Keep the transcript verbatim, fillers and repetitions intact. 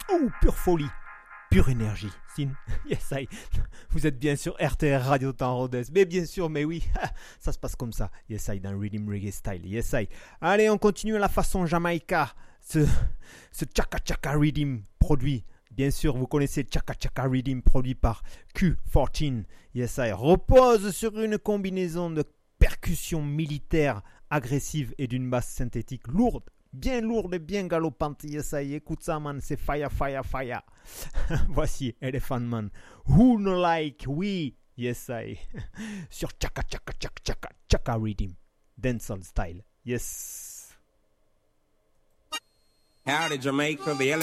Oh, pure folie, pure énergie. Sin, yes, I. Vous êtes bien sur R T R Radio Temps Rodez. Mais bien sûr, mais oui, ça se passe comme ça. Yes, I, dans Rhythm Reggae Style. Yes, I. Allez, on continue à la façon Jamaïca. Ce, ce Chaka Chaka Rhythm produit. Bien sûr, vous connaissez Chaka Chaka Rhythm produit par Q quatorze. Yes, I. Repose sur une combinaison de percussions militaires agressives et d'une basse synthétique lourde. Bien lourde et bien galopante, yes I, écoute ça man, c'est fire, fire, fire. Voici Elephant Man, Who No Like We, yes I, sur Chaka Chaka Chaka Chaka Chaka Rhythm, dancehall style, yes. Howdy Jamaica, the